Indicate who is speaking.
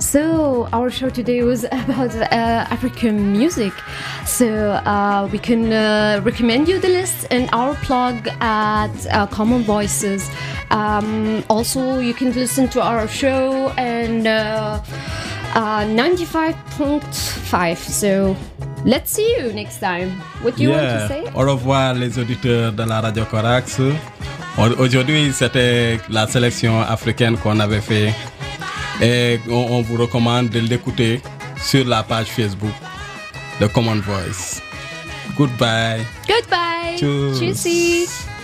Speaker 1: So our show today was about African music. So we can recommend you the list in our blog at Common Voices. Also, you can listen to our show and 95.5 So let's see you next time. What do you want to say?
Speaker 2: Au revoir les auditeurs de la Radio Corax. Aujourd'hui, c'était la sélection africaine qu'on avait fait et on vous recommande de l'écouter sur la page Facebook de Common Voice. Goodbye.
Speaker 1: Goodbye.
Speaker 2: Tschüss.
Speaker 1: Tschüssi.